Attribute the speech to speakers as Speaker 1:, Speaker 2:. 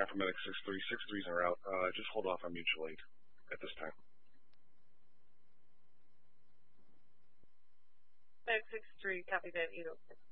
Speaker 1: half a medic 6-3. 6-3's en route. Just hold off on mutual aid at this time.
Speaker 2: Medic 6-3, copy that, 806.